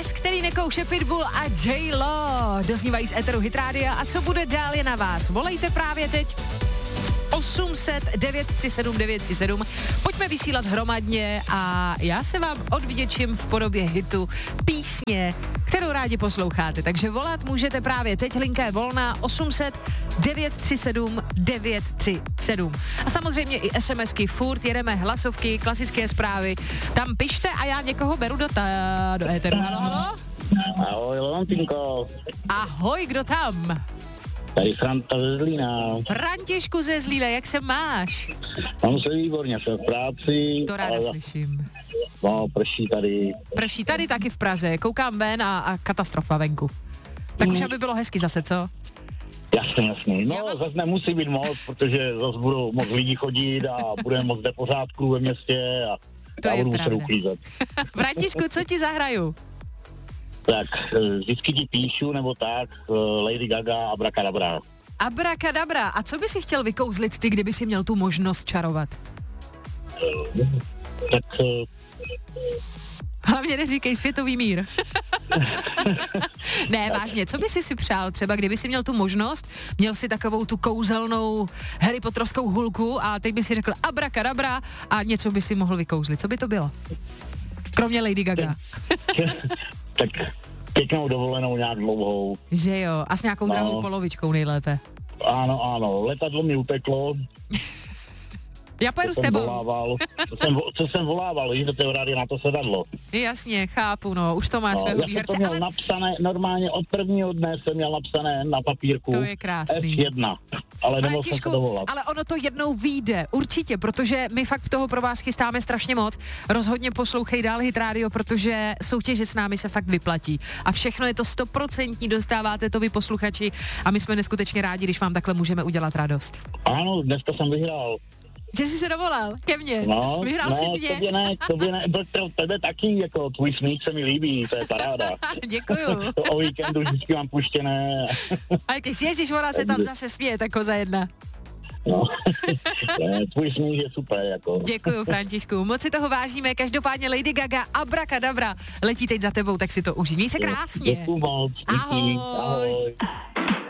Pes, který nekouše Pitbull a J-Lo. Doznívají z éteru Hit Rádia a co bude dál je na vás. Volejte právě teď 800 937 937. Pojďme vysílat hromadně a já se vám odvděčím v podobě hitu písně, kterou rádi posloucháte. Takže volat můžete právě teď, linka je volná 800 937 937. A samozřejmě i SMSky, furt jedeme hlasovky, klasické zprávy. Tam pište a já někoho beru do éteru. Halo? Ahoj, Leontinko. Ahoj, kdo tam? Tady Franta ze Zlína. Františku ze Zlína, jak se máš? Mám se výborně, jsem v práci. To ráda slyším. No, prší tady. Prší tady taky v Praze, koukám ven a katastrofa venku. Tak už aby bylo hezky zase, co? Jasně. No, zase nemusí být moc, protože zase budou moc lidí chodit a budeme moc nepořádků ve městě a to já je budu pravda. muset uklízet. Františku, co ti zahraju? Tak, vždycky ti píšu, nebo tak, Lady Gaga, Abracadabra. Abracadabra. A co by si chtěl vykouzlit ty, kdyby si měl tu možnost čarovat? Tak... Hlavně neříkej světový mír. Ne, vážně, co by si přál třeba, kdyby si měl tu možnost, měl si takovou tu kouzelnou Harry Potterovskou hulku a teď by si řekl abracadabra a něco by si mohl vykouzlit. Co by to bylo? Kromě Lady Gaga. Tak pěknou dovolenou nějak dlouhou. Že jo, a s nějakou drahou polovičkou nejlépe. Ano, letadlo mi uteklo. Já pojedu s tebou. Co jsem volával, víš, do toho rádia na to sedadlo. Jasně, chápu, no, už to má svého výherce. Já jsem to měl napsané, normálně od prvního dne jsem měl napsané na papírku. To je krásný. F1, ale nemohl jsem se dovolat. Ale ono to jednou vyjde, určitě, protože my fakt toho pro vás chystáme strašně moc. Rozhodně poslouchej dál Hit Radio, protože soutěže s námi se fakt vyplatí. A všechno je to 100%, dostáváte to vy posluchači a my jsme neskutečně rádi, když vám takhle můžeme udělat radost. Ano, dneska jsem vyhrál. Že jsi se dovolal ke mně. No, vyhrál si mě. Tobě ne, tebe taky, jako tvůj smích se mi líbí, to je paráda. Děkuju. To o víkendu vždycky mám puštěné. A když ježiš, ona se tam zase směje, tak koza jedna. No, tvůj smích je super, jako. Děkuju, Františku, moc si toho vážíme, každopádně Lady Gaga, Abracadabra letí teď za tebou, tak si to užij. Měj se krásně. Děkuju moc. Ahoj. Ahoj.